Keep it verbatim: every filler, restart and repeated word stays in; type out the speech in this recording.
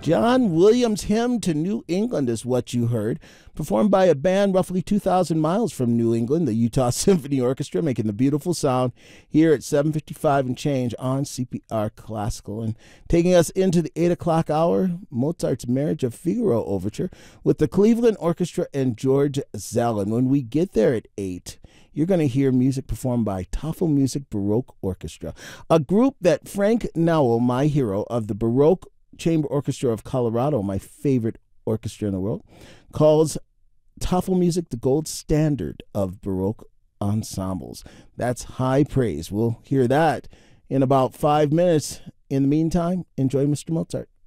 John Williams' Hymn to New England is what you heard, performed by a band roughly two thousand miles from New England, the Utah Symphony Orchestra, making the beautiful sound here at seven fifty-five and change on C P R Classical. And taking us into the eight o'clock hour, Mozart's Marriage of Figaro Overture with the Cleveland Orchestra and George Zellin. When we get there at eight, you're going to hear music performed by Tafel Music Baroque Orchestra, a group that Frank Nowell, my hero of the Baroque Chamber Orchestra of Colorado, my favorite orchestra in the world, calls Tafel Music the gold standard of Baroque ensembles. That's high praise. We'll hear that in about five minutes. In the meantime, enjoy Mister Mozart.